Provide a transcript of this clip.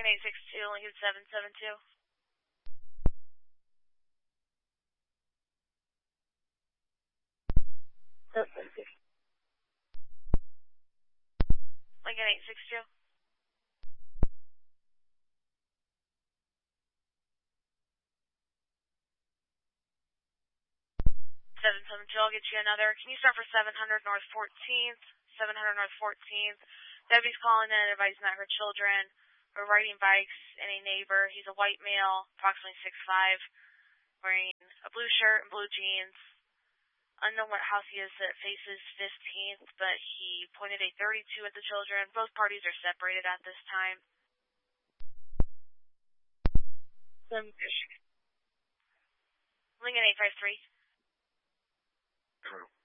Lincoln 862, Lincoln 772. Lincoln 862. 772, I'll get you another. Can you start for 700 North 14th? 700 North 14th. Debbie's calling in, advising that her children were riding bikes and a neighbor. He's a white male, approximately 6'5", wearing a blue shirt and blue jeans. Unknown what house he is that faces 15th, but he pointed a .32 at the children. Both parties are separated at this time. Lincoln 853.